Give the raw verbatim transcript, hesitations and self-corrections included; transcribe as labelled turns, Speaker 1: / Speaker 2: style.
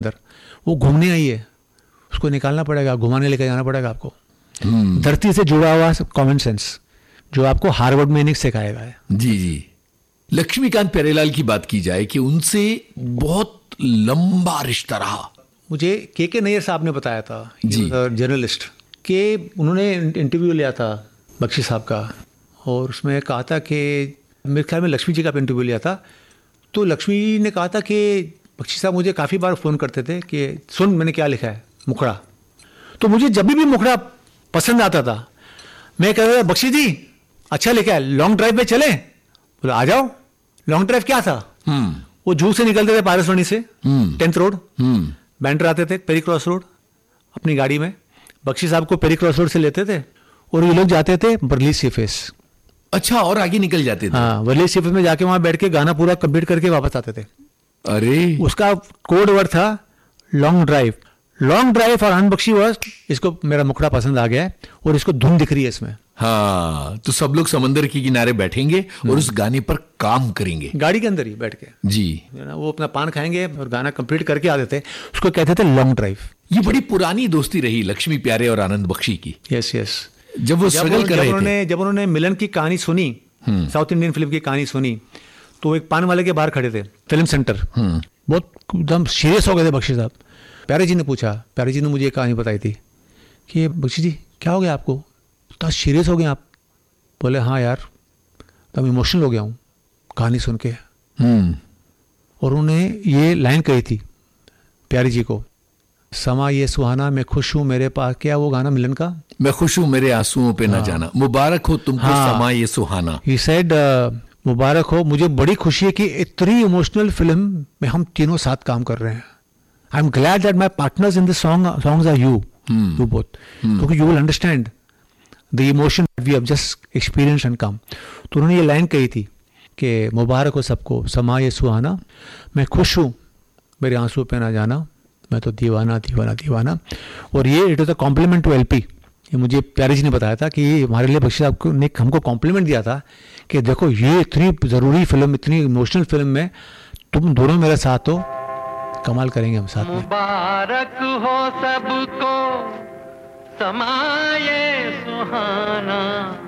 Speaker 1: अंदर, वो घूमने आई है, उसको निकालना पड़ेगा, घुमाने लेकर जाना पड़ेगा आपको। hmm. धरती से जुड़ा हुआ कॉमन सेंस जो आपको हार्वर्ड में नहीं सिखाएगा है।
Speaker 2: जी जी। लक्ष्मीकांत प्यारेलाल की बात की जाए कि उनसे बहुत लंबा रिश्ता रहा।
Speaker 1: मुझे के के नैयर साहब ने बताया था, जर्नलिस्ट, कि उन्होंने इंटरव्यू लिया था बख्शी साहब का, और उसमें कहा था कि मेरे ख्याल में लक्ष्मी जी का इंटरव्यू लिया था, तो लक्ष्मी ने कहा था कि बख्शी साहब मुझे काफ़ी बार फ़ोन करते थे कि सुन मैंने क्या लिखा है, मुखड़ा। तो मुझे जब भी मुखड़ा पसंद आता था मैं कहता था बख्शी जी अच्छा लिखा है, लॉन्ग ड्राइव पे चले? बोले आ जाओ। लॉन्ग ड्राइव क्या था? hmm. वो जू से निकलते थे पारसवानी से, टेंथ रोड, बैंड्रा आते थे पेरी क्रॉस रोड अपनी गाड़ी में, बख्शी साहब को पेरी क्रॉस रोड से लेते थे और ये लोग जाते थे वर्ली सीफेस।
Speaker 2: अच्छा, और आगे निकल जाते थे?
Speaker 1: हाँ, वर्ली सीफेस में जाके वहां बैठ के गाना पूरा कंप्लीट करके वापस आते थे।
Speaker 2: अरे,
Speaker 1: उसका कोड वर्ड था लॉन्ग ड्राइव। लॉन्ग ड्राइव और आनंद बख्शी वर्स, इसको मेरा मुखड़ा पसंद आ गया है और इसको धुन दिख रही है इसमें।
Speaker 2: हाँ, तो सब लोग समंदर के किनारे बैठेंगे और उस गाने पर काम करेंगे,
Speaker 1: गाड़ी के अंदर ही बैठ के।
Speaker 2: जी,
Speaker 1: वो अपना पान खाएंगे और गाना कंप्लीट करके आ देते, उसको कहते थे लॉन्ग ड्राइव।
Speaker 2: ये बड़ी पुरानी दोस्ती रही लक्ष्मी प्यारे और आनंद बख्शी की।
Speaker 1: Yes yes.
Speaker 2: जब वो स्ट्रगल कर रहे थे,
Speaker 1: जब उन्होंने मिलन की कहानी सुनी, साउथ इंडियन फिल्म की कहानी सुनी, तो एक पान वाले के बाहर खड़े थे फिल्म सेंटर, बहुत एकदम सीरियस हो गए थे बख्शी साहब। प्यारे जी ने पूछा, प्यारे जी ने मुझे एक कहानी बताई थी कि बख्शी जी क्या हो गया आपको, तो सीरियस हो गए आप? बोले हाँ यार, तब इमोशनल हो गया हूँ कहानी सुन के। और उन्होंने ये लाइन कही थी प्यारी जी को, समा ये सुहाना मैं खुश हूँ मेरे पास, क्या वो गाना मिलन का,
Speaker 2: मैं खुश हूँ मेरे आंसुओं पे हाँ, न जाना, मुबारक हो तुमको हाँ, समा ये सुहाना।
Speaker 1: ही सेड मुबारक हो, मुझे बड़ी खुशी है कि इतनी इमोशनल फिल्म में हम तीनों साथ काम कर रहे हैं। I am glad that my partners in this song songs are you you both, क्योंकि you will understand the emotion we have just experience and come. तो उन्होंने ये लाइन कही थी कि मुबारक हो सबको समा ये सुहाना, मैं खुश हूँ मेरे आंसू पे ना जाना, मैं तो दीवाना दीवाना दीवाना। और ये it is a compliment two LP. ये मुझे प्यारे जी ने बताया था कि हमारे लिए बख्शी साहब ने हमको कॉम्प्लीमेंट दिया था कि देखो ये इतनी ज़रूरी फिल्म, इतनी इमोशनल फिल्म में तुम दोनों मेरे साथ हो, कमाल करेंगे हम साथ में।
Speaker 3: मुबारक हो सबको समाये सुहाना,